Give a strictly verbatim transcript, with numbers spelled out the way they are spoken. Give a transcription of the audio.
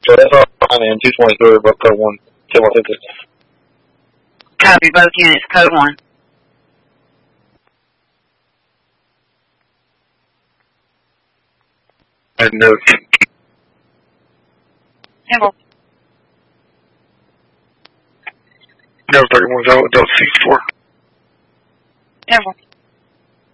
So that's all I'm in. two twenty-three, both code one. Tell what it is. Copy, both units, code one. And no. Temple. No, thirty-one, Delta sixty-four. Temple.